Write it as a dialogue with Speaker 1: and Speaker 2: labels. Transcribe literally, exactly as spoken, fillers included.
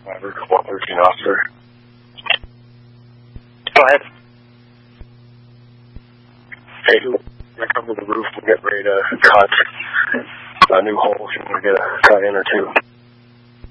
Speaker 1: Driver, one thirteen officer.
Speaker 2: Go ahead.
Speaker 1: Hey, I cover the roof. We're getting ready to cut a new hole if you want to get a cut in or two.